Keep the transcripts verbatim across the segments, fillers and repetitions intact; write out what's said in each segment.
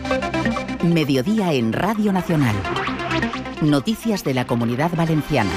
Mediodía en Radio Nacional. Noticias de la Comunidad Valenciana.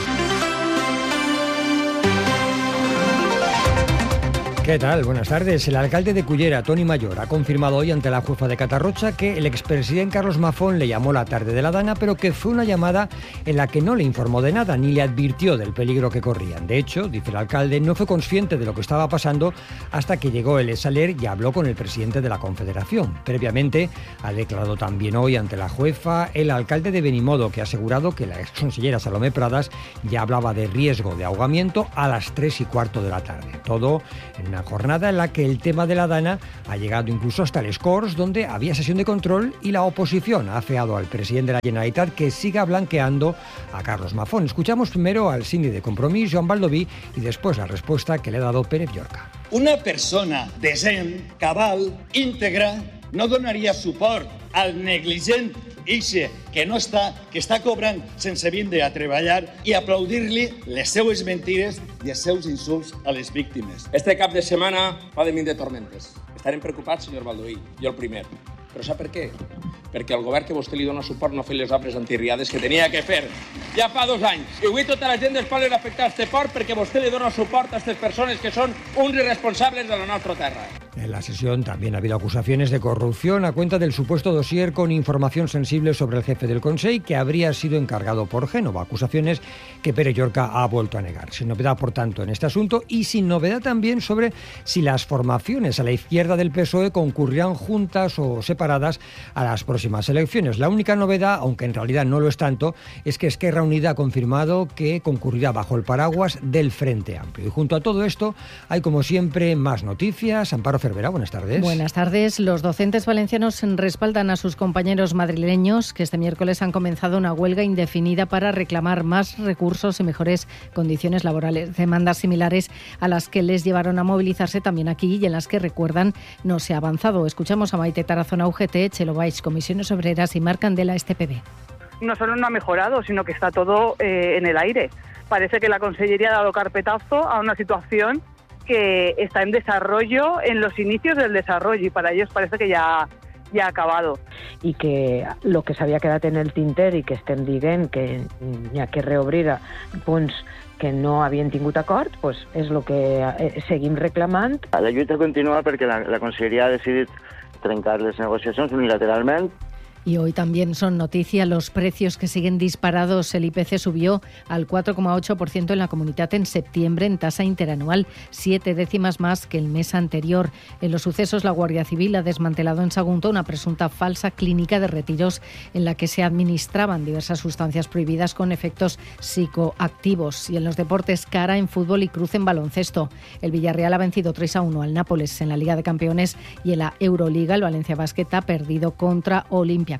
¿Qué tal? Buenas tardes. El alcalde de Cullera, Toni Mayor, ha confirmado hoy ante la jueza de Catarrocha que el expresidente Carlos Mazón le llamó la tarde de la Dana, pero que fue una llamada en la que no le informó de nada ni le advirtió del peligro que corrían. De hecho, dice el alcalde, no fue consciente de lo que estaba pasando hasta que llegó el Saler y habló con el presidente de la Confederación. Previamente, ha declarado también hoy ante la jueza el alcalde de Benimodo, que ha asegurado que la exconsellera Salomé Pradas ya hablaba de riesgo de ahogamiento a las tres y cuarto de la tarde. Todo en una jornada en la que el tema de la Dana ha llegado incluso hasta les Corts, donde había sesión de control y la oposición ha afeado al presidente de la Generalitat que siga blanqueando a Carlos Mazón. Escuchamos primero al síndic de Compromís, Joan Baldoví, y después la respuesta que le ha dado Pérez Llorca. Una persona decent, cabal, íntegra, no donaria suport al negligent ixe que no està, que està cobrant sense vindre a treballar i aplaudir-li les seues mentides i els seus insults a les víctimes. Este cap de setmana va de vint de tormentes. Estarem preocupats, senyor Baldoví, jo el primer. Però sap per què? Perquè el govern que vostè li dona suport no ha fet les obres antirriades que tenia que fer. Ja fa dos anys. I avui tota la gent dels pobles afectats té por perquè vostè li dona suport a aquestes persones que són uns irresponsables de la nostra terra. En la sesión también ha habido acusaciones de corrupción a cuenta del supuesto dossier con información sensible sobre el jefe del Consell que habría sido encargado por Génova. Acusaciones que Pérez Llorca ha vuelto a negar. Sin novedad, por tanto, en este asunto y sin novedad también sobre si las formaciones a la izquierda del P S O E concurrirán juntas o separadas a las próximas elecciones. La única novedad, aunque en realidad no lo es tanto, es que Esquerra Unida ha confirmado que concurrirá bajo el paraguas del Frente Amplio. Y junto a todo esto hay, como siempre, más noticias. Amparo Cervera, buenas tardes. Buenas tardes. Los docentes valencianos respaldan a sus compañeros madrileños que este miércoles han comenzado una huelga indefinida para reclamar más recursos y mejores condiciones laborales. Demandas similares a las que les llevaron a movilizarse también aquí y en las que, recuerdan, no se ha avanzado. Escuchamos a Maite Tarazona, U G T, Chelo Baix, Comisiones Obreras y Marc Candela, este P B. No solo no ha mejorado, sino que está todo eh, en el aire. Parece que la Consellería ha dado carpetazo a una situación que está en desarrollo, en los inicios del desarrollo, y para ellos parece que ya, ya ha acabado. I que el que s'havia quedat en el tinter i que estem dient que hi ha que reobrir punts que no havien tingut acord, pues és el que seguim reclamant. La lluita continua perquè la, la Conselleria ha decidit trencar les negociacions unilateralment. Y hoy también son noticia los precios que siguen disparados. El I P C subió al cuatro coma ocho por ciento en la Comunitat en septiembre en tasa interanual, siete décimas más que el mes anterior. En los sucesos, la Guardia Civil ha desmantelado en Sagunto una presunta falsa clínica de retiros en la que se administraban diversas sustancias prohibidas con efectos psicoactivos. Y en los deportes, cara en fútbol y cruz en baloncesto. El Villarreal ha vencido tres a uno al Nápoles en la Liga de Campeones y en la Euroliga el Valencia Basket ha perdido contra Olimpia.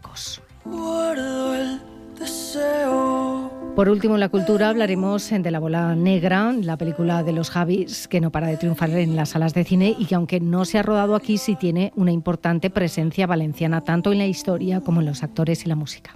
Por último, en la cultura hablaremos de La Bola Negra, la película de los Javis, que no para de triunfar en las salas de cine y que, aunque no se ha rodado aquí, sí tiene una importante presencia valenciana, tanto en la historia como en los actores y la música.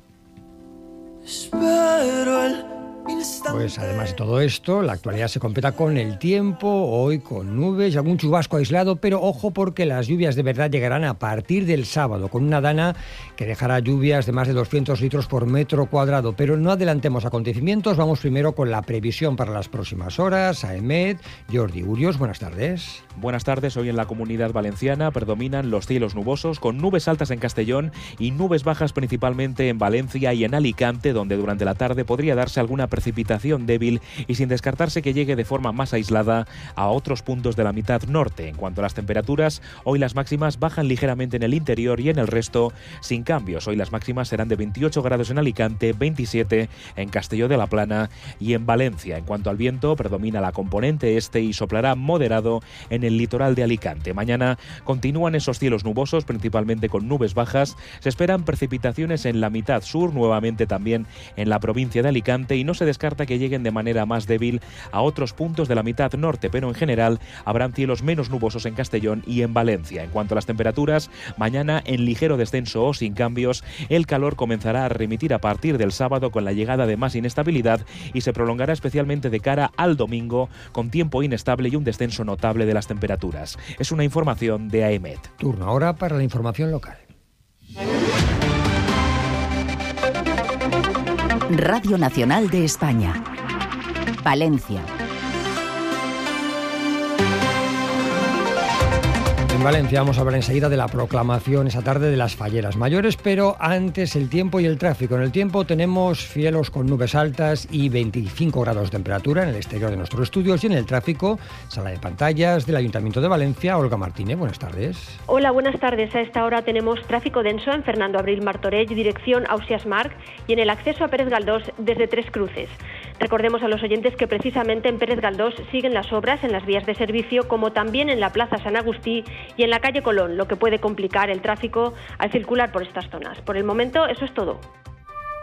Pues además de todo esto, la actualidad se completa con el tiempo, hoy con nubes y algún chubasco aislado, pero ojo porque las lluvias de verdad llegarán a partir del sábado, con una Dana que dejará lluvias de más de doscientos litros por metro cuadrado. Pero no adelantemos acontecimientos, vamos primero con la previsión para las próximas horas. Aemet, Jordi Urios, buenas tardes. Buenas tardes, hoy en la Comunidad Valenciana predominan los cielos nubosos, con nubes altas en Castellón y nubes bajas principalmente en Valencia y en Alicante, donde durante la tarde podría darse alguna precipitación débil y sin descartarse que llegue de forma más aislada a otros puntos de la mitad norte. En cuanto a las temperaturas, hoy las máximas bajan ligeramente en el interior y en el resto sin cambios. Hoy las máximas serán de veintiocho grados en Alicante, veintisiete en Castelló de la Plana y en Valencia. En cuanto al viento, predomina la componente este y soplará moderado en el litoral de Alicante. Mañana continúan esos cielos nubosos, principalmente con nubes bajas. Se esperan precipitaciones en la mitad sur, nuevamente también en la provincia de Alicante, y no se descarta que lleguen de manera más débil a otros puntos de la mitad norte, pero en general habrán cielos menos nubosos en Castellón y en Valencia. En cuanto a las temperaturas, mañana en ligero descenso o sin cambios, el calor comenzará a remitir a partir del sábado con la llegada de más inestabilidad y se prolongará especialmente de cara al domingo con tiempo inestable y un descenso notable de las temperaturas. Es una información de Aemet. Turno ahora para la información local. Radio Nacional de España. Palencia. En Valencia vamos a hablar enseguida de la proclamación esa tarde de las falleras mayores, pero antes el tiempo y el tráfico. En el tiempo tenemos cielos con nubes altas y veinticinco grados de temperatura en el exterior de nuestros estudios, y en el tráfico, sala de pantallas del Ayuntamiento de Valencia. Olga Martínez, buenas tardes. Hola, buenas tardes. A esta hora tenemos tráfico denso en Fernando Abril Martorell, dirección Ausiàs Marc, y en el acceso a Pérez Galdós desde Tres Cruces. Recordemos a los oyentes que precisamente en Pérez Galdós siguen las obras en las vías de servicio, como también en la Plaza San Agustí y en la calle Colón, lo que puede complicar el tráfico al circular por estas zonas. Por el momento, eso es todo.